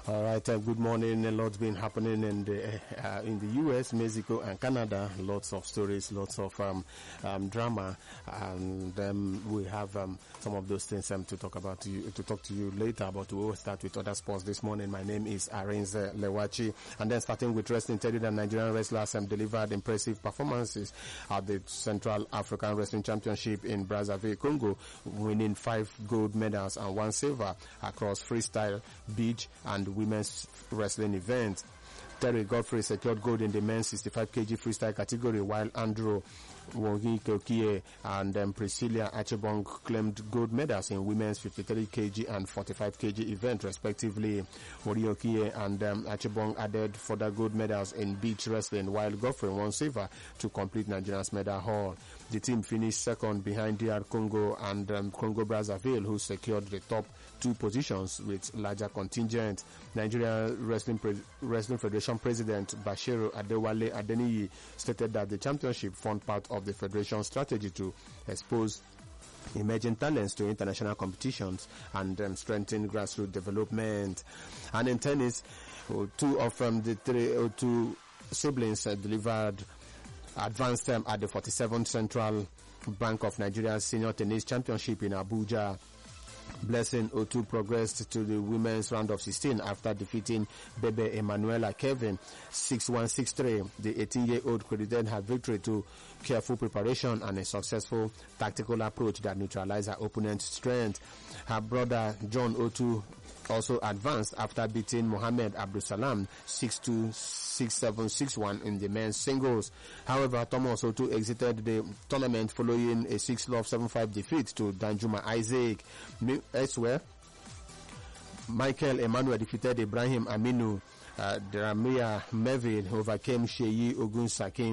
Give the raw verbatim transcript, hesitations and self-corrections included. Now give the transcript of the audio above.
All right, uh, good morning. A lot's been happening in the uh, in the U S, Mexico, and Canada. Lots of stories, lots of um, um, drama, and um, we have um, some of those things um, to talk about to you, to talk to you later. But we will start with other sports this morning. My name is Arinze Lewachi, and then starting with wrestling, tell you that Nigerian wrestlers um, delivered impressive performances at the Central African Wrestling Championship in Brazzaville, Congo, winning five gold medals and one silver across freestyle, beach, and women's wrestling events. Terry Godfrey secured gold in the men's sixty-five kilogram freestyle category, while Andrew Wongikokie and um, Priscilla Achebong claimed gold medals in women's fifty-three kilogram and forty-five kilogram event, respectively. Wongikokie and um, Achebong added further gold medals in beach wrestling, while Godfrey won silver to complete Nigeria's medal haul. The team finished second behind D R Congo and um, Congo Brazzaville, who secured the top two positions with larger contingent. Nigeria Wrestling Pre- Wrestling Federation President Bashiru Adewale Adeniyi stated that the championship formed part of the federation's strategy to expose emerging talents to international competitions and um, strengthen grassroots development. And in tennis, two of um, the three uh, two siblings uh, delivered advanced um, at the forty-seventh Central Bank of Nigeria's Senior Tennis Championship in Abuja. Blessing Otu progressed to the women's round of sixteen after defeating Bebe Emanuela Kevin six one six three. The eighteen-year-old credited her victory to careful preparation and a successful tactical approach that neutralized her opponent's strength. Her brother John Otu also advanced after beating Mohamed Abdusalam six two, six seven, six one in the men's singles. However, Thomas Otu exited the tournament following a six love, seven five defeat to Danjuma Isaac. Elsewhere, Michael Emmanuel defeated Ibrahim Aminu. Uh, Deramia Mevin overcame Sheyi Ogunsakin